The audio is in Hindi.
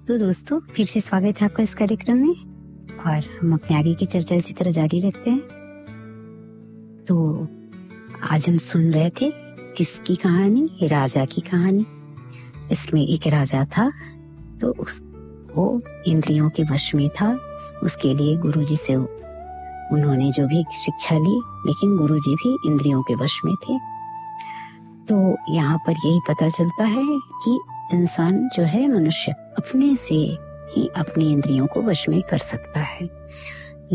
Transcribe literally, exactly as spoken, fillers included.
तो दोस्तों, फिर से स्वागत है आपका इस कार्यक्रम में और हम अपने आगे की चर्चा इसी तरह जारी रखते हैं। तो आज हम सुन रहे थे किसकी कहानी? राजा की कहानी। इसमें एक राजा था, तो उस वो इंद्रियों के वश में था। उसके लिए गुरुजी से उन्होंने जो भी शिक्षा ली, लेकिन गुरुजी भी इंद्रियों के वश में थे। तो यहाँ पर यही पता चलता है कि इंसान जो है, मनुष्य अपने से ही अपनी इंद्रियों को वश में कर सकता है।